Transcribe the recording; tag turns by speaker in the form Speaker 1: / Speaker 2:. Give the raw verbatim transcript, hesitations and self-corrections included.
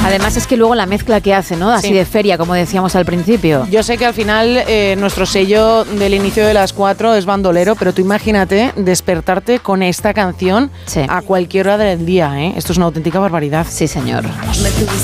Speaker 1: Además es que luego la mezcla que hace, ¿no? Así
Speaker 2: Sí.
Speaker 1: de feria, como decíamos al principio.
Speaker 2: Yo sé que al final eh, nuestro sello del inicio de las cuatro es bandolero, pero tú imagínate despertarte con esta canción
Speaker 1: Sí.
Speaker 2: a cualquier hora del día, ¿eh? Esto es una auténtica barbaridad.
Speaker 1: Sí, señor.
Speaker 3: Me tuviste